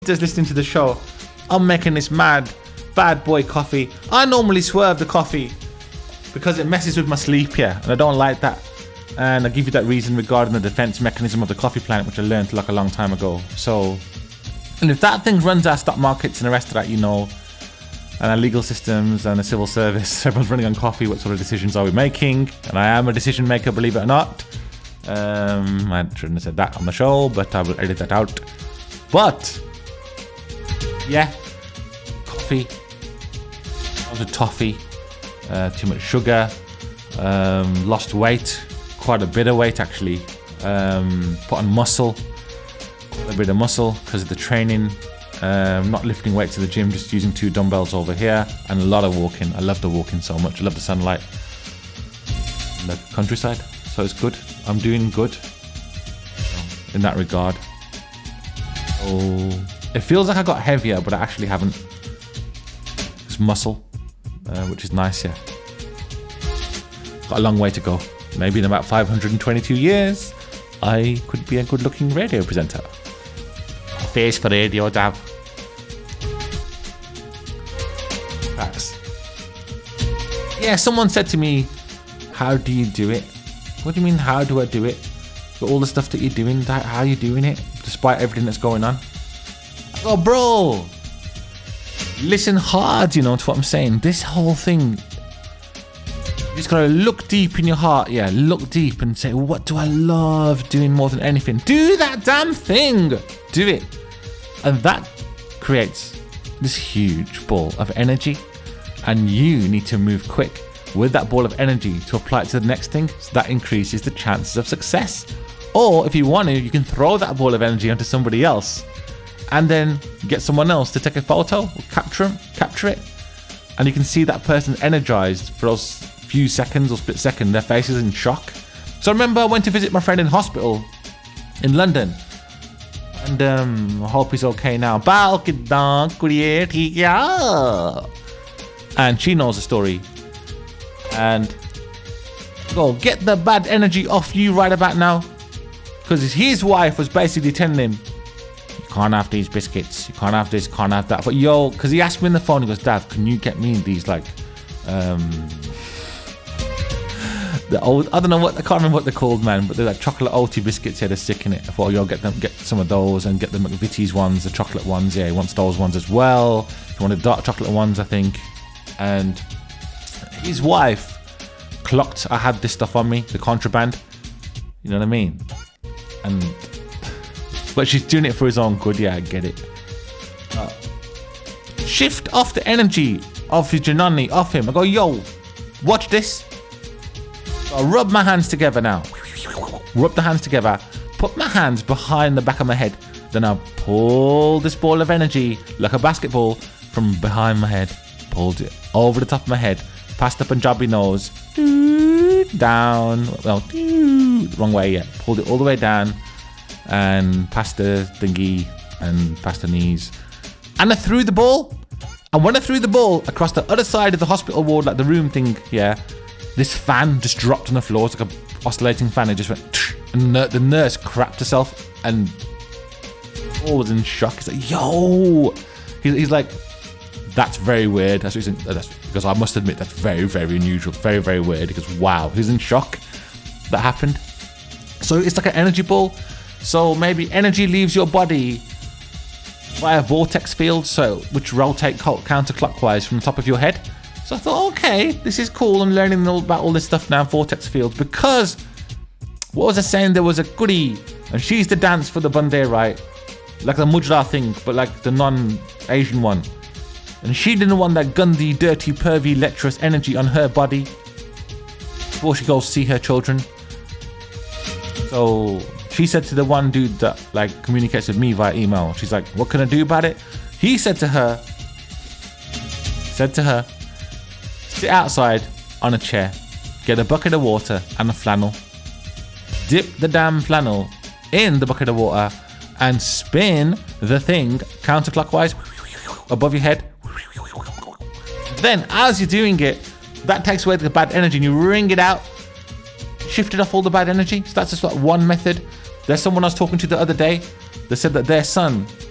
just listening to the show, I'm making this mad bad boy coffee. I normally swerve the coffee because it messes with my sleep, and I don't like that. And I'll give you that reason regarding the defense mechanism of the coffee plant, which I learned like a long time ago. So, and if that thing runs our stock markets and the rest of that, and our legal systems and the civil service, everyone's running on coffee, what sort of decisions are we making? And I am a decision maker, believe it or not. I shouldn't have said that on the show, but I will edit that out. But yeah, coffee, lots of toffee, too much sugar, lost weight, quite a bit of weight actually, put on muscle, quite a bit of muscle because of the training, not lifting weights to the gym, just using 2 dumbbells over here, and a lot of walking. I love the walking so much. I love the sunlight in the countryside, so it's good. I'm doing good in that regard. So it feels like I got heavier, but I actually haven't. It's muscle, which is nice, yeah. Got a long way to go. Maybe in about 522 years, I could be a good-looking radio presenter. A face for radio, Dav. Facts. Yeah, someone said to me, how do you do it? What do you mean, how do I do it? But all the stuff that you're doing, how are you doing it? Despite everything that's going on. Oh, bro, listen hard, to what I'm saying. This whole thing, you just gotta look deep in your heart, look deep and say, what do I love doing more than anything? Do that damn thing, do it. And that creates this huge ball of energy, and you need to move quick with that ball of energy to apply it to the next thing, so that increases the chances of success. Or if you want to, you can throw that ball of energy onto somebody else and then get someone else to take a photo or capture it. And you can see that person energized for those few seconds or split second, their faces in shock. So I remember I went to visit my friend in hospital in London. And I hope he's okay now. And she knows the story. And go get the bad energy off you right about now. Because his wife was basically telling him, you can't have these biscuits, you can't have this, can't have that. But because he asked me on the phone, he goes, Dav, can you get me these the old, I don't know what, I can't remember what they're called, man, but they're like chocolate Oatly biscuits, they're sick in it. I thought, get some of those and get the McVitie's ones, the chocolate ones, he wants those ones as well. He wanted dark chocolate ones, I think. And his wife clocked I had this stuff on me, the contraband, you know what I mean? But she's doing it for his own good, I get it. Shift off the energy of his Janani, off him. I go, yo, watch this. I rub my hands together now. Rub the hands together. Put my hands behind the back of my head. Then I pull this ball of energy like a basketball from behind my head. Pulled it over the top of my head. Past the Punjabi nose. Down. Well, wrong way, Pulled it all the way down. And past the thingy and past the knees. And I threw the ball. And when I threw the ball across the other side of the hospital ward, like the room thing, this fan just dropped on the floor. It's like a oscillating fan. It just went, and the nurse crapped herself, and Paul was in shock. He's like, yo. He's like, that's very weird. That's what he's in, because I must admit, that's very, very unusual. Very, very weird. Because wow, he's in shock that happened. So it's like an energy ball. So maybe energy leaves your body via vortex fields, which rotate counterclockwise from the top of your head. So I thought, okay, this is cool. I'm learning about all this stuff now, vortex fields, because what was I saying? There was a goodie, and she used to dance for the Bandhe, right? Like the Mujra thing, but like the non-Asian one. And she didn't want that gundy, dirty, pervy, lecherous energy on her body before she goes to see her children. So she said to the one dude that like communicates with me via email, she's like, what can I do about it? He said to her, sit outside on a chair, get a bucket of water and a flannel, dip the damn flannel in the bucket of water and spin the thing counterclockwise above your head. Then as you're doing it, that takes away the bad energy and you wring it out, shifted off all the bad energy. So that's just like one method. There's someone I was talking to the other day that said that their son